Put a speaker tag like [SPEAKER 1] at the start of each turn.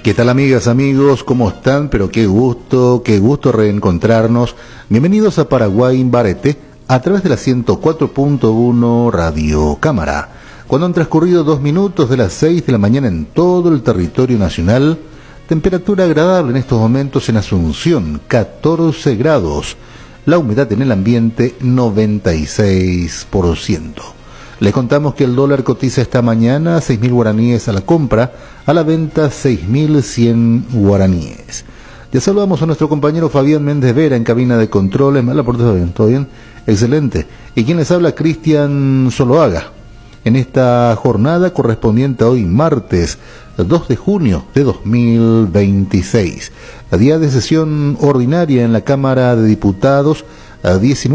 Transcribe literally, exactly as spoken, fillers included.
[SPEAKER 1] ¿Qué tal, amigas, amigos? ¿Cómo están? Pero qué gusto, qué gusto reencontrarnos. Bienvenidos a Paraguay Barete a través de la ciento cuatro punto uno Radio Cámara. Cuando han transcurrido dos minutos de las seis de la mañana en todo el territorio nacional, temperatura agradable en estos momentos en Asunción, catorce grados. La humedad en el ambiente, noventa y seis por ciento. Les contamos que el dólar cotiza esta mañana a seis mil guaraníes a la compra, a la venta seis mil cien guaraníes. Ya saludamos a nuestro compañero Fabián Méndez Vera en cabina de controles. ¿Me la porté bien? ¿Todo bien? Excelente. ¿Y quién les habla? Cristian Zoloaga. En esta jornada correspondiente a hoy, martes dos de junio de dos mil veintiséis. Día de sesión ordinaria en la Cámara de Diputados, a diecinueve